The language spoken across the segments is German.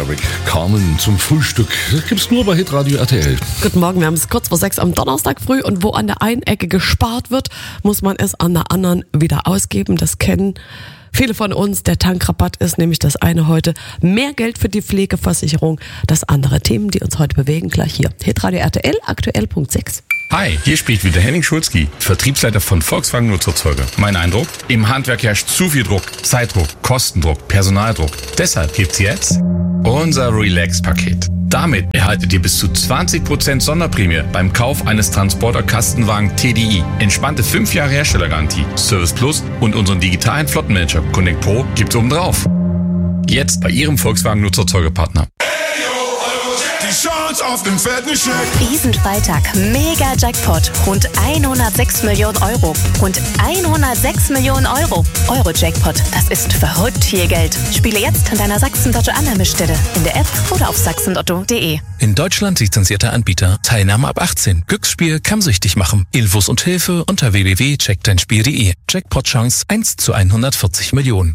Eric Carmen zum Frühstück. Das gibt's nur bei Hitradio RTL. Guten Morgen, wir haben es kurz vor 6 am Donnerstag früh und wo an der einen Ecke gespart wird, muss man es an der anderen wieder ausgeben. Das kennen viele von uns. Der Tankrabatt ist nämlich das eine heute. Mehr Geld für die Pflegeversicherung. Das andere Themen, die uns heute bewegen, gleich hier. Hitradio RTL, aktuell Punkt 6. Hi, hier spricht wieder Henning Schulzki, Vertriebsleiter von Volkswagen Nutzerzeuger. Mein Eindruck? Im Handwerk herrscht zu viel Druck, Zeitdruck, Kostendruck, Personaldruck. Deshalb gibt's jetzt unser Relax-Paket. Damit erhaltet ihr bis zu 20% Sonderprämie beim Kauf eines Transporter-Kastenwagen TDI. Entspannte 5 Jahre Herstellergarantie, Service Plus und unseren digitalen Flottenmanager Connect Pro gibt's obendrauf. Jetzt bei Ihrem Volkswagen Nutzerzeugerpartner. Die Chance auf den fetten Scheck. Riesenfreitag, Mega-Jackpot, rund 106 Millionen Euro. Rund 106 Millionen Euro. Euro-Jackpot, das ist verrückt viel Geld. Spiele jetzt an deiner Sachsen-Lotto-Annahmestelle, in der App oder auf sachsenlotto.de. In Deutschland lizenzierter Anbieter. Teilnahme ab 18. Glücksspiel kann süchtig machen. Infos und Hilfe unter www.checkdeinspiel.de. Jackpot-Chance 1 zu 140 Millionen.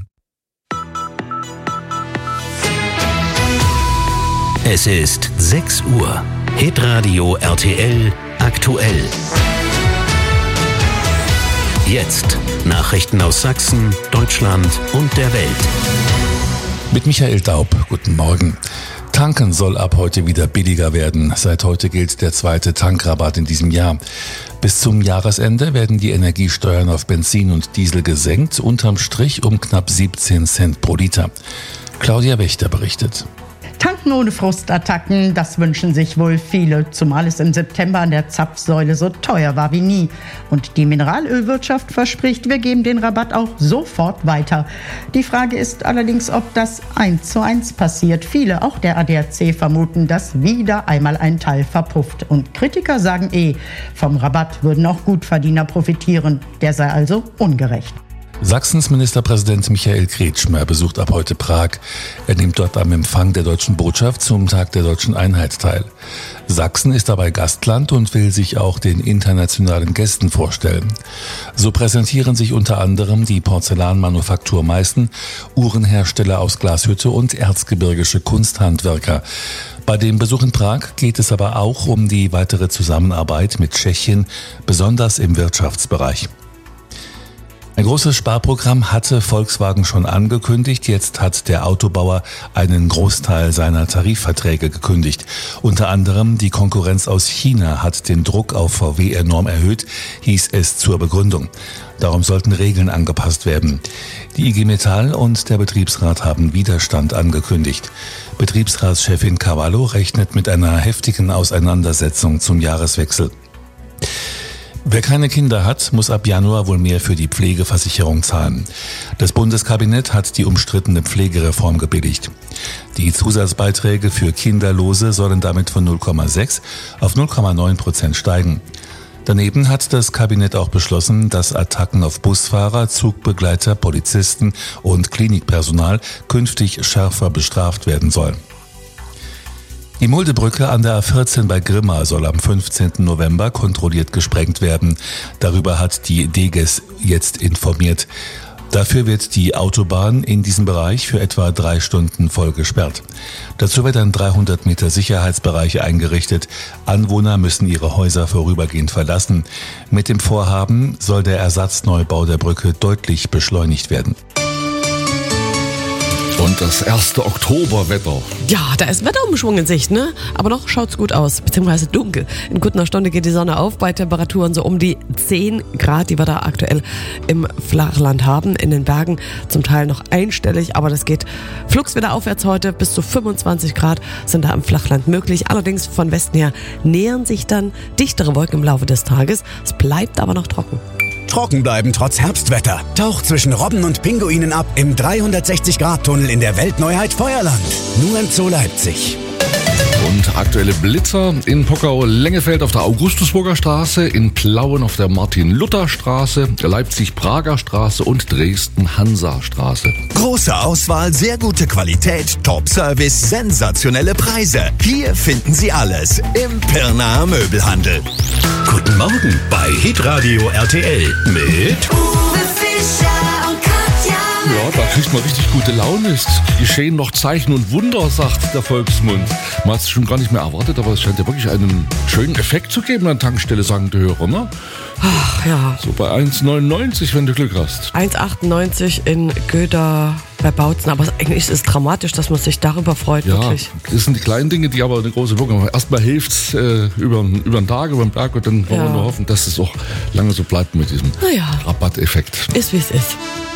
Es ist 6 Uhr. Hitradio RTL aktuell. Jetzt Nachrichten aus Sachsen, Deutschland und der Welt. Mit Michael Daub, guten Morgen. Tanken soll ab heute wieder billiger werden. Seit heute gilt der zweite Tankrabatt in diesem Jahr. Bis zum Jahresende werden die Energiesteuern auf Benzin und Diesel gesenkt, unterm Strich um knapp 17 Cent pro Liter. Claudia Wächter berichtet. Tanken ohne Frustattacken, das wünschen sich wohl viele, zumal es im September an der Zapfsäule so teuer war wie nie. Und die Mineralölwirtschaft verspricht, wir geben den Rabatt auch sofort weiter. Die Frage ist allerdings, ob das 1:1 passiert. Viele, auch der ADAC, vermuten, dass wieder einmal ein Teil verpufft. Und Kritiker sagen vom Rabatt würden auch Gutverdiener profitieren. Der sei also ungerecht. Sachsens Ministerpräsident Michael Kretschmer besucht ab heute Prag. Er nimmt dort am Empfang der deutschen Botschaft zum Tag der deutschen Einheit teil. Sachsen ist dabei Gastland und will sich auch den internationalen Gästen vorstellen. So präsentieren sich unter anderem die Porzellanmanufaktur Meißen, Uhrenhersteller aus Glashütte und erzgebirgische Kunsthandwerker. Bei dem Besuch in Prag geht es aber auch um die weitere Zusammenarbeit mit Tschechien, besonders im Wirtschaftsbereich. Ein großes Sparprogramm hatte Volkswagen schon angekündigt. Jetzt hat der Autobauer einen Großteil seiner Tarifverträge gekündigt. Unter anderem die Konkurrenz aus China hat den Druck auf VW enorm erhöht, hieß es zur Begründung. Darum sollten Regeln angepasst werden. Die IG Metall und der Betriebsrat haben Widerstand angekündigt. Betriebsratschefin Cavallo rechnet mit einer heftigen Auseinandersetzung zum Jahreswechsel. Wer keine Kinder hat, muss ab Januar wohl mehr für die Pflegeversicherung zahlen. Das Bundeskabinett hat die umstrittene Pflegereform gebilligt. Die Zusatzbeiträge für Kinderlose sollen damit von 0,6 auf 0,9% steigen. Daneben hat das Kabinett auch beschlossen, dass Attacken auf Busfahrer, Zugbegleiter, Polizisten und Klinikpersonal künftig schärfer bestraft werden sollen. Die Muldebrücke an der A14 bei Grimma soll am 15. November kontrolliert gesprengt werden. Darüber hat die Deges jetzt informiert. Dafür wird die Autobahn in diesem Bereich für etwa 3 Stunden voll gesperrt. Dazu wird ein 300 Meter Sicherheitsbereich eingerichtet. Anwohner müssen ihre Häuser vorübergehend verlassen. Mit dem Vorhaben soll der Ersatzneubau der Brücke deutlich beschleunigt werden. Und das erste Oktoberwetter. Ja, da ist Wetterumschwung in Sicht, ne? Aber noch schaut's gut aus, beziehungsweise dunkel. In gut einer Stunde geht die Sonne auf, bei Temperaturen so um die 10 Grad, die wir da aktuell im Flachland haben. In den Bergen zum Teil noch einstellig, aber das geht flugs wieder aufwärts heute. Bis zu 25 Grad sind da im Flachland möglich. Allerdings von Westen her nähern sich dann dichtere Wolken im Laufe des Tages. Es bleibt aber noch trocken. Trocken bleiben trotz Herbstwetter. Taucht zwischen Robben und Pinguinen ab im 360-Grad-Tunnel in der Weltneuheit Feuerland. Nur im Zoo Leipzig. Und aktuelle Blitzer in Pockau-Lengefeld auf der Augustusburger Straße, in Plauen auf der Martin-Luther-Straße, Leipzig-Prager Straße und Dresden-Hansa-Straße. Große Auswahl, sehr gute Qualität, Top-Service, sensationelle Preise. Hier finden Sie alles im Pirnaer Möbelhandel. Guten Morgen bei Hitradio RTL mit Uwe Fischer und Katja Ja, da kriegt man richtig gute Laune. Es geschehen noch Zeichen und Wunder, sagt der Volksmund. Man hat es schon gar nicht mehr erwartet, aber es scheint ja wirklich einen schönen Effekt zu geben an der Tankstelle, sagen die Hörer, ne? Ach ja. So bei 1,99, wenn du Glück hast. 1,98 in Göder bei Bautzen. Aber eigentlich ist es dramatisch, dass man sich darüber freut, Ja, wirklich. das sind die kleinen Dinge, die aber eine große Wirkung haben. Erstmal hilft es über den Tag, über den Berg und dann wollen wir nur hoffen, dass es auch lange so bleibt mit diesem Rabatteffekt. Ist wie es ist.